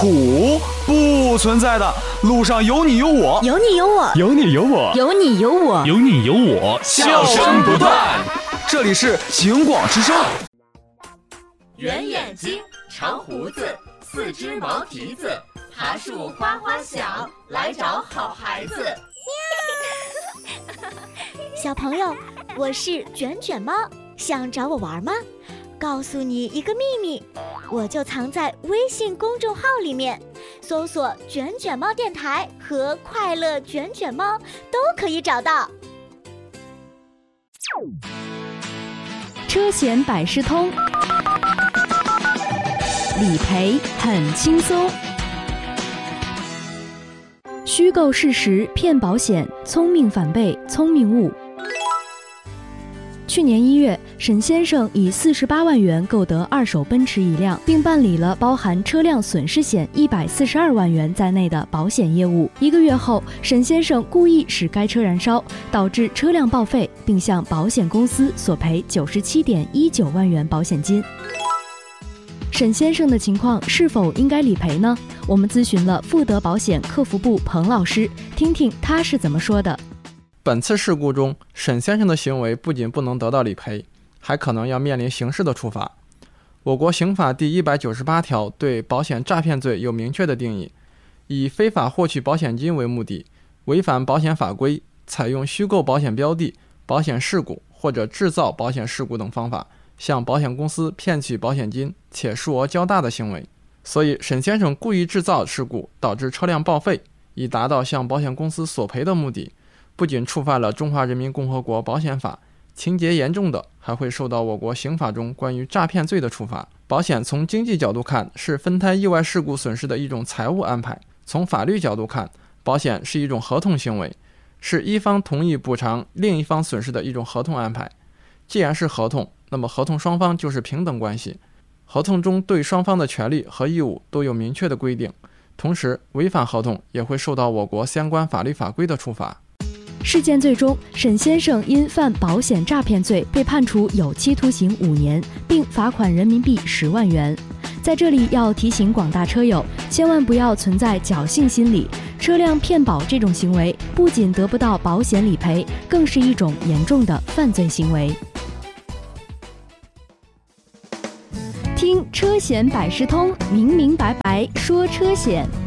苦，不存在的。路上有你有我， 有你有我， 有你有我， 有你有我， 有你有我， 笑声不断。这里是警广之声。 圆眼睛，长胡子，四只毛蹄子，爬树花花小，来找好孩子。 小朋友，我是卷卷猫，想找我玩吗？告诉你一个秘密，我就藏在微信公众号里面，搜索卷卷猫电台和快乐卷卷猫都可以找到。 车险百事通，理赔很轻松。虚构事实骗保险，聪明反被聪明误。去年1月，沈先生以48万元购得2手奔驰1辆，并办理了包含车辆损失险142万元在内的保险业务。1个月后，沈先生故意使该车燃烧，导致车辆报废，并向保险公司索赔97.19万元保险金。沈先生的情况是否应该理赔呢？我们咨询了富德保险客服部彭老师，听听他是怎么说的。 本次事故中，沈先生的行为不仅不能得到理赔，还可能要面临刑事的处罚。我国刑法第198条对保险诈骗罪有明确的定义，以非法获取保险金为目的，违反保险法规，采用虚构保险标的、保险事故或者制造保险事故等方法，向保险公司骗取保险金且数额较大的行为。所以沈先生故意制造事故，导致车辆报废，以达到向保险公司索赔的目的，不仅触犯了中华人民共和国保险法，情节严重的还会受到我国刑法中关于诈骗罪的处罚。保险从经济角度看是分摊意外事故损失的一种财务安排，从法律角度看，保险是一种合同行为，是一方同意补偿另一方损失的一种合同安排。既然是合同，那么合同双方就是平等关系，合同中对双方的权利和义务都有明确的规定，同时违反合同也会受到我国相关法律法规的处罚。 事件最终，沈先生因犯保险诈骗罪被判处有期徒刑5年，并罚款人民币10万元。在这里要提醒广大车友，千万不要存在侥幸心理，车辆骗保这种行为不仅得不到保险理赔，更是一种严重的犯罪行为。听车险百事通，明明白白说车险。